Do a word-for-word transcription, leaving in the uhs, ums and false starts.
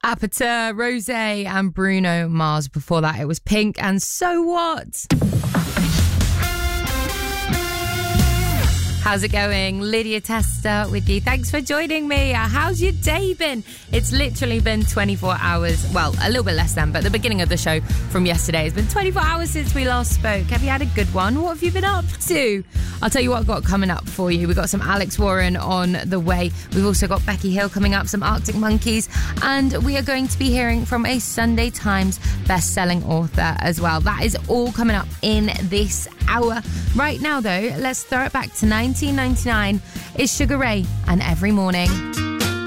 Apata, Rosé and Bruno Mars. Before that, it was Pink and So What? How's it going? Lydia Testa with you. Thanks for joining me. How's your day been? It's literally been twenty-four hours. Well, a little bit less than, but the beginning of the show from yesterday has been twenty-four hours since we last spoke. Have you had a good one? What have you been up to? I'll tell you what I've got coming up for you. We've got some Alex Warren on the way. We've also got Becky Hill coming up, some Arctic Monkeys, and we are going to be hearing from a Sunday Times best-selling author as well. That is all coming up in this hour. Right now, though, let's throw it back to nineteen ninety-nine. It's Sugar Ray and Every Morning.